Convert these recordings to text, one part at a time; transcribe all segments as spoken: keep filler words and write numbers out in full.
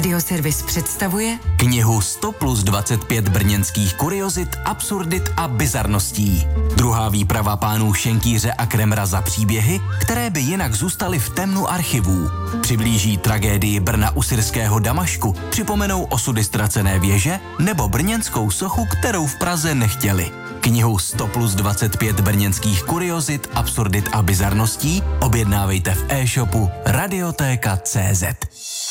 Radioservis představuje knihu sto plus dvacet pět brněnských kuriozit, absurdit a bizarností. Druhá výprava pánů Šenkýře a Kremra za příběhy, které by jinak zůstaly v temnu archivů. Přiblíží tragédii Brna u syrského Damašku, připomenou osudy ztracené věže nebo brněnskou sochu, kterou v Praze nechtěli. Knihu sto plus dvacet pět brněnských kuriozit, absurdit a bizarností objednávejte v e-shopu Radiotéka tečka cé zet.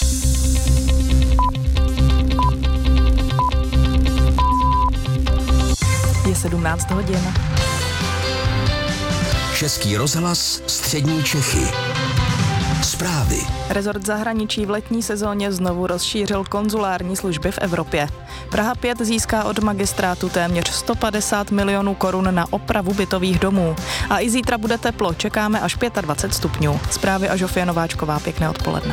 Je sedmnáct hodin. Český rozhlas, střední Čechy. Zprávy. Rezort zahraničí v letní sezóně znovu rozšířil konzulární služby v Evropě. Praha pět získá od magistrátu téměř sto padesát milionů korun na opravu bytových domů. A i zítra bude teplo, čekáme až dvacet pět stupňů. Zprávy a Žofie Nováčková, pěkné odpoledne.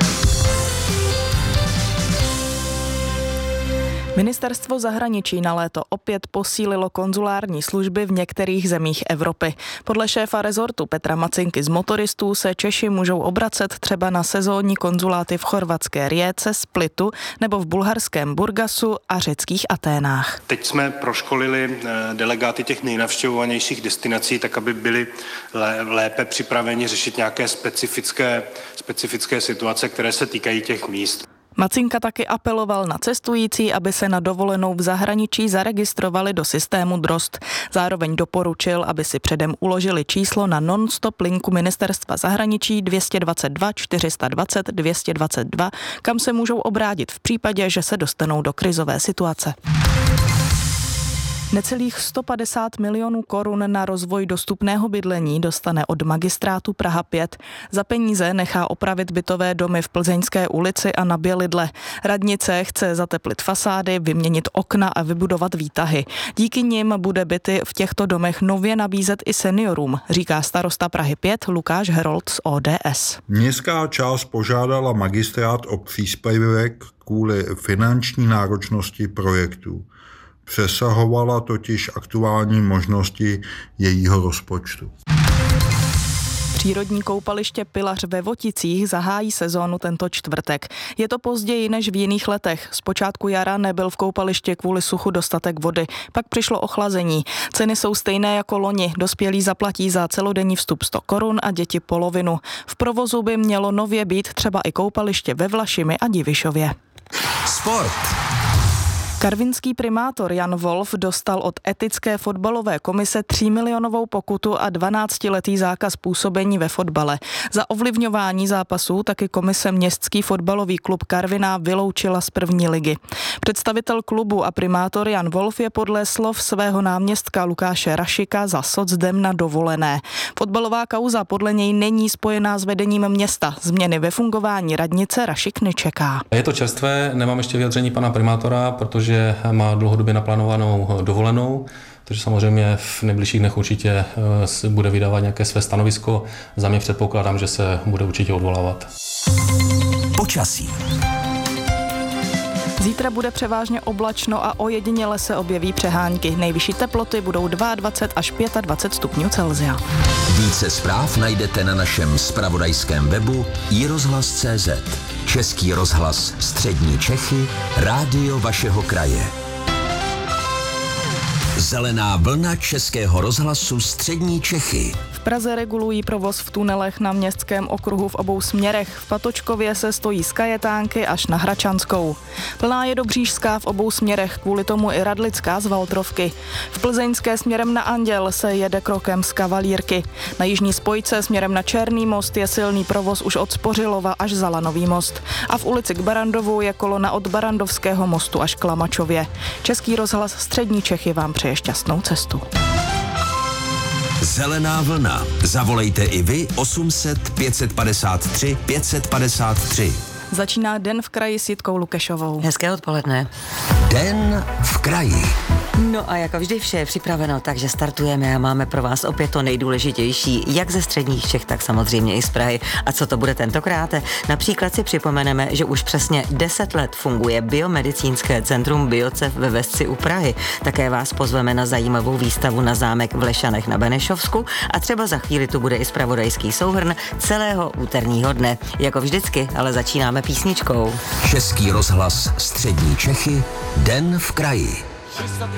Ministerstvo zahraničí na léto opět posílilo konzulární služby v některých zemích Evropy. Podle šéfa rezortu Petra Macinky z Motoristů se Češi můžou obracet třeba na sezónní konzuláty v chorvatské Rijece, Splitu nebo v bulharském Burgasu a řeckých Aténách. Teď jsme proškolili delegáty těch nejnavštěvovanějších destinací, tak aby byli lépe připraveni řešit nějaké specifické, specifické situace, které se týkají těch míst. Macinka taky apeloval na cestující, aby se na dovolenou v zahraničí zaregistrovali do systému Drozd. Zároveň doporučil, aby si předem uložili číslo na non-stop linku Ministerstva zahraničí dvě stě dvacet dva čtyři sta dvacet dvě stě dvacet dva, kam se můžou obrátit v případě, že se dostanou do krizové situace. Necelých sto padesát milionů korun na rozvoj dostupného bydlení dostane od magistrátu Praha pět. Za peníze nechá opravit bytové domy v Plzeňské ulici a na Bělidle. Radnice chce zateplit fasády, vyměnit okna a vybudovat výtahy. Díky nim bude byty v těchto domech nově nabízet i seniorům, říká starosta Prahy pět Lukáš Herold z O D S. Městská část požádala magistrát o příspěvek kvůli finanční náročnosti projektu. Přesahovala totiž aktuální možnosti jejího rozpočtu. Přírodní koupaliště Pilař ve Voticích zahájí sezónu tento čtvrtek. Je to později než v jiných letech. Zpočátku jara nebyl v koupališti kvůli suchu dostatek vody, pak přišlo ochlazení. Ceny jsou stejné jako loni. Dospělí zaplatí za celodenní vstup sto korun a děti polovinu. V provozu by mělo nově být třeba i koupaliště ve Vlašimi a Divišově. Sport. Karvinský primátor Jan Wolf dostal od etické fotbalové komise třímilionovou pokutu a dvanáctiletý zákaz působení ve fotbale. Za ovlivňování zápasů taky komise městský fotbalový klub Karviná vyloučila z první ligy. Představitel klubu a primátor Jan Wolf je podle slov svého náměstka Lukáše Rašika za socdem na dovolené. Fotbalová kauza podle něj není spojená s vedením města. Změny ve fungování radnice Rašik nečeká. Je to čerstvé, nemám ještě vyjádření pana primátora, protože že má dlouhodobě naplánovanou dovolenou, takže samozřejmě v nejbližších dnech určitě bude vydávat nějaké své stanovisko. Za mě předpokládám, že se bude určitě odvolávat. Počasí. Zítra bude převážně oblačno a ojediněle se objeví přehánky. Nejvyšší teploty budou dvacet dva až dvacet pět stupňů Celsia. Více zpráv najdete na našem zpravodajském webu i rozhlas tečka cé zet. Český rozhlas, střední Čechy, rádio vašeho kraje. Zelená vlna Českého rozhlasu střední Čechy. V Praze regulují provoz v tunelech na Městském okruhu v obou směrech. V Patočkově se stojí z Kajetánky až na Hračanskou. Plná je Dobřížská v obou směrech, kvůli tomu i Radlická z Valtrovky. V Plzeňské směrem na Anděl se jede krokem z Kavalírky. Na jižní spojce směrem na Černý most je silný provoz už od Spořilova až za Lanový most. A v ulici k Barandovu je kolona od Barandovského mostu až k Lamačově. Český rozhlas střední Čechy vám přeje šťastnou cestu. Zelená vlna. Zavolejte i vy osm set pět padesát tři pět padesát tři. Začíná Den v kraji s Jitkou Lukešovou. Hezké odpoledne. Den v kraji. No a jako vždy vše je připraveno, takže startujeme a máme pro vás opět to nejdůležitější, jak ze středních Čech, tak samozřejmě i z Prahy. A co to bude tentokrát? Například si připomeneme, že už přesně deset let funguje biomedicínské centrum Biocev ve Vesci u Prahy. Také vás pozveme na zajímavou výstavu na zámek v Lešanech na Benešovsku a třeba za chvíli tu bude i zpravodajský souhrn celého úterního dne. Jako vždycky, ale začínáme písničkou. Český rozhlas Střední Čechy, Den v kraji.